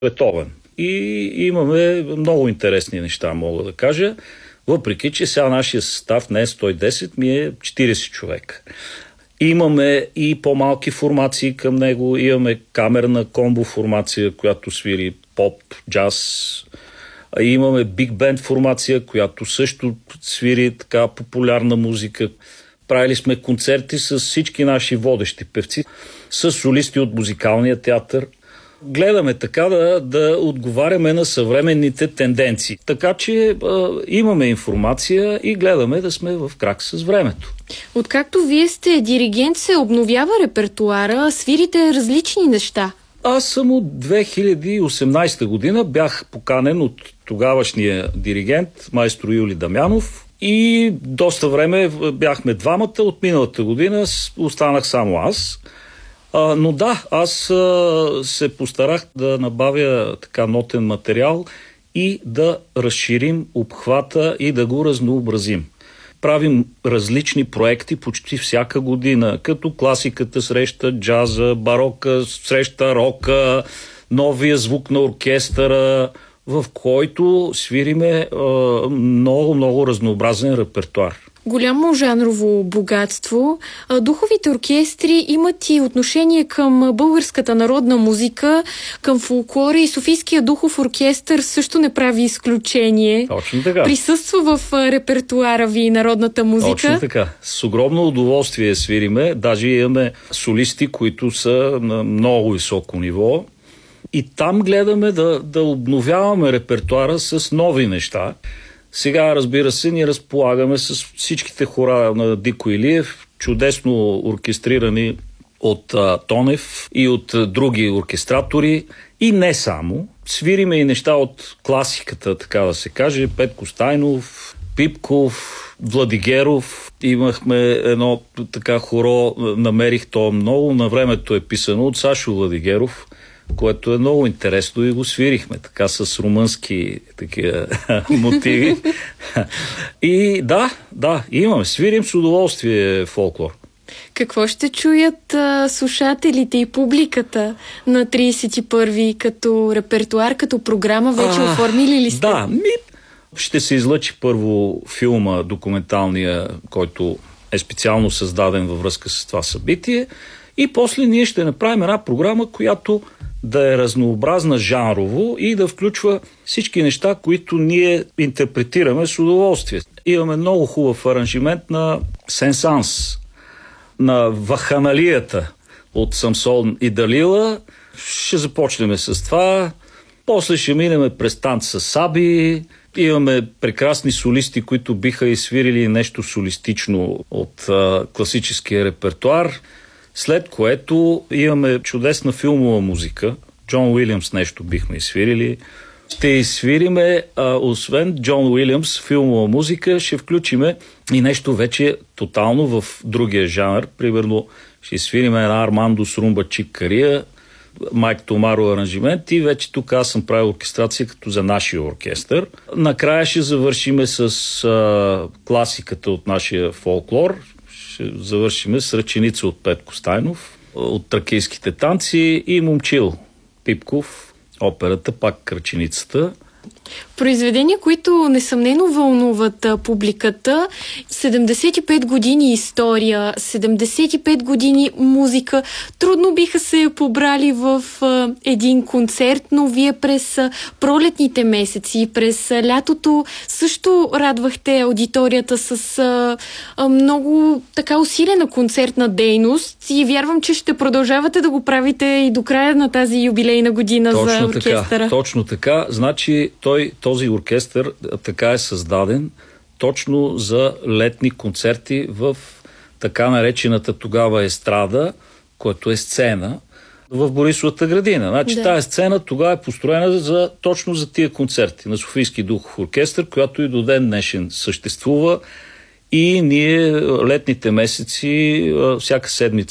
Бетовен. И имаме много интересни неща, мога да кажа. Въпреки, че сега нашия състав не е 110, ми е 40 човека. Имаме и по-малки формации към него. Имаме камерна комбо формация, която свири поп, джаз. Имаме биг бенд формация, която също свири така популярна музика. Правили сме концерти с всички наши водещи певци, с солисти от музикалния театър. Гледаме така да отговаряме на съвременните тенденции. Така че имаме информация и гледаме да сме в крак с времето. Откакто вие сте диригент, се обновява репертуара, свирите различни неща. Аз съм от 2018 година, бях поканен от тогавашния диригент, майстор Юли Дамянов, и доста време бяхме двамата. От миналата година останах само аз. Но да, аз се постарах да набавя така нотен материал и да разширим обхвата и да го разнообразим. Правим различни проекти почти всяка година, като класиката среща джаза, барока среща рока, новия звук на оркестъра, в който свириме много разнообразен репертуар. Голямо жанрово богатство. Духовите оркестри имат и отношение към българската народна музика, към фолклора, и Софийския духов оркестър също не прави изключение. Точно така. Присъства в репертуара ви народната музика. Точно така. С огромно удоволствие свириме. Даже имаме солисти, които са на много високо ниво. И там гледаме да обновяваме репертуара с нови неща. Сега, разбира се, ние разполагаме с всичките хора на Дико Илиев, чудесно оркестрирани от Тонев и от други оркестратори. И не само. Свириме и неща от класиката, така да се каже. Петко Стайнов, Пипков, Владигеров. Имахме едно така хоро, намерих то много. На времето е писано от Сашо Владигеров, което е много интересно и го свирихме така с румънски такива мотиви. И да, имаме. Свирим с удоволствие фолклор. Какво ще чуят слушателите и публиката на 31-ви като репертуар, като програма? Вече оформили ли сте? Да, ще се излъчи първо филма, документалния, който е специално създаден във връзка с това събитие, и после ние ще направим една програма, която да е разнообразна жанрово и да включва всички неща, които ние интерпретираме с удоволствие. Имаме много хубав аранжимент на Сен-Санс, на Ваханалията от Самсон и Далила. Ще започнем с това. После ще минем през танц с Саби. Имаме прекрасни солисти, които биха изсвирили нещо солистично от класическия репертуар. След което имаме чудесна филмова музика. Джон Уилямс нещо бихме изсвирили. Ще изсвириме, освен Джон Уилямс, филмова музика, ще включиме и нещо вече тотално в другия жанр. Примерно ще изсвириме една Армандо с румба Чикария, Майк Томаро аранжимент, и вече тук аз съм правил оркестрация като за нашия оркестър. Накрая ще завършиме с класиката от нашия фолклор. Ще завършиме с Ръченица от Петко Стайнов, от Тракийските танци, и Момчил Пипков, операта, пак Ръченицата. Произведения, които несъмнено вълнуват публиката. 75 години история, 75 години музика. Трудно биха се побрали в един концерт, но вие през пролетните месеци, през лятото също радвахте аудиторията с много така усилена концертна дейност, и вярвам, че ще продължавате да го правите и до края на тази юбилейна година за оркестъра. Точно така. Значи този оркестър така е създаден точно за летни концерти в така наречената тогава естрада, което е сцена в Борисовата градина. Значи тая сцена тогава е построена точно за тия концерти на Софийски духов оркестър, която и до ден днешен съществува, и ние летните месеци всяка седмица